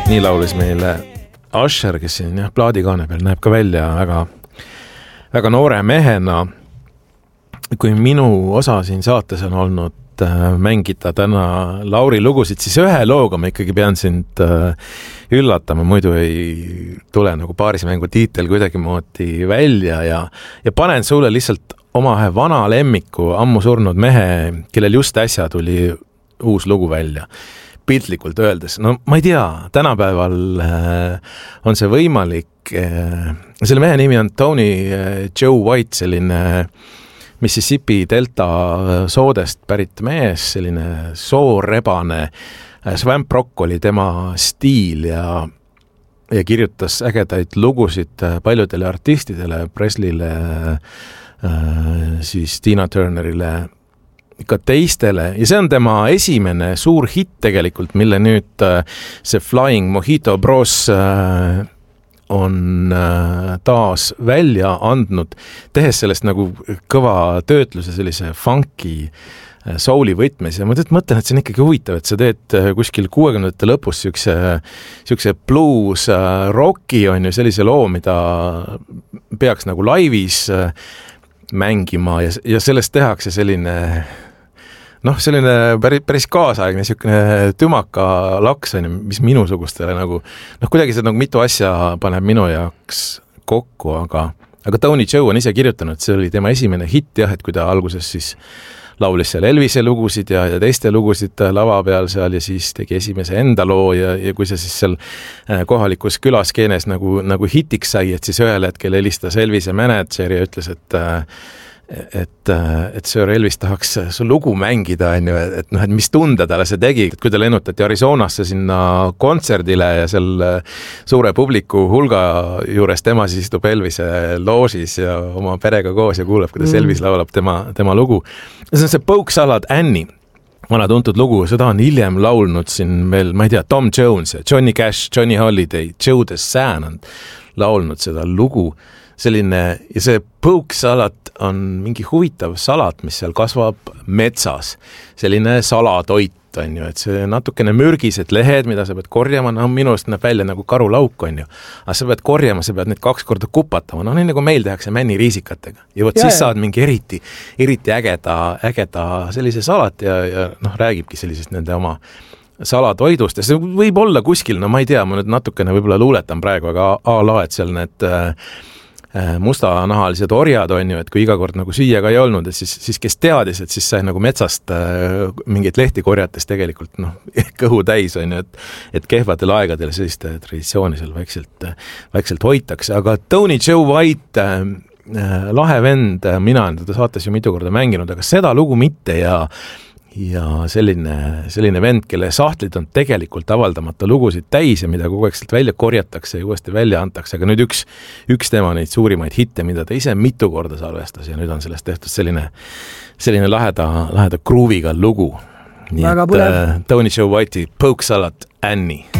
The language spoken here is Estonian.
Nii laulis meile Usher, kes siin plaadikaane peal näeb ka välja väga, väga noore mehena. Kui minu osa siin saates on olnud mängida täna Lauri lugusid, siis ühe looga ma ikkagi pean sind üllatama, muidu ei tule nagu paarismängu tiitel kuidagi moodi välja ja panen sulle lihtsalt oma ühe vana lemmiku, ammu surnud mehe, kellel just äsja tuli uus lugu välja. Piltlikult öeldes, no ma ei tea, tänapäeval on see võimalik, selle mehe nimi on Tony Joe White, selline Mississippi delta soodest pärit mees, selline soorrebane, Swamp Rock oli tema stiil ja kirjutas ägedaid lugusid paljudele artistidele, Presley'le, siis Tina Turnerile, ka teistele ja see on tema esimene suur hitt tegelikult, mille nüüd see Flying Mojito Bros on taas välja andnud, tehes sellest nagu kõva töötluse sellise funky souli võtmes ja ma mõtlen, et see on ikkagi huvitav, et sa teed kuskil 60-ndate lõpus siukse blues rocki on ju sellise loo, mida peaks nagu laivis mängima ja sellest tehakse selline päris kaasaegne siukene tümaka laks on, mis minusugustele nagu, kuidagi see nagu mitu asja paneb minu jaoks kokku, aga Tony Joe on ise kirjutanud, see oli tema esimene hitt jah, et kui ta alguses siis laulis seal Elvise lugusid ja teiste lugusid lava peal seal ja siis tegi esimese enda loo ja kui see siis seal kohalikus külaskeenes nagu hitiks sai, et siis ühel hetkel helistas Elvise manager ja ütles, et Sir Elvis tahaks su lugu mängida, et mis tunde talle see tegi, kui ta lennutati Arizonasse sinna kontserdile ja seal suure publiku hulga juures tema siis istub Elvise loožis ja oma perega koos ja kuulab, kuidas Elvis laulab tema lugu. See on see Polk Salad Annie, vana tuntud lugu, seda on hiljem laulnud siin veel, ma ei tea, Tom Jones, Johnny Cash, Johnny Holiday, Joe Dassin on laulnud seda lugu. Selline, ja see Polk Salad on mingi huvitav salat, mis seal kasvab metsas. Selline salatoit on ju, et see natukene mürgised lehed, mida sa pead korjama, minust näeb välja nagu karulauk on ju. Aga sa pead korjama, sa pead neid 2 korda kupatama, nii nagu meil tehakse männiriisikatega. Ja siis saad mingi eriti ägeda sellise salat ja räägibki sellisest nende oma salatoidust ja see võib olla kuskil, ma ei tea, ma nüüd natukene võib-olla luuletan praegu, aga et seal need mustanahalised orjad on ju, et kui iga kord nagu süüa ka ei olnud, et siis kes teadis, et siis sai nagu metsast mingit lehti korjates tegelikult kõhu täis on ju, et kehvadel aegadel selliste traditsiooni seal vaikselt hoitakse, aga Tony Joe White, lahe vend, mina olen teda saates ju mitu korda mänginud, aga seda lugu mitte ja selline vend, kelle sahtlid on tegelikult avaldamata lugusid täis ja mida kogu aeg sealt välja korjatakse ja uuesti välja antakse, aga nüüd üks tema neid suurimaid hitte, mida ta ise mitu korda salvestas ja nüüd on sellest tehtud selline laheda grooviga lugu. Nii väga et Tony Joe White'i Polk Salad Annie.